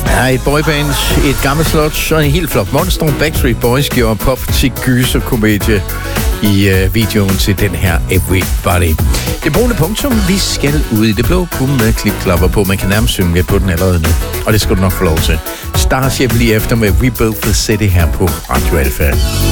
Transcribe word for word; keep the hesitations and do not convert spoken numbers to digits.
Ja, et boyband, et gammelt slot og en helt flot monster. Backstreet Boys gjorde pop til gyserkomedie i uh, videoen til den her Everybody. Det brune punktum, vi skal ud i det blå kun med klipklapper på. Man kan nærmest synge på den allerede nu, og det skal du nok få lov til. Starship lige efter med We Built the City her på Radio Alpha.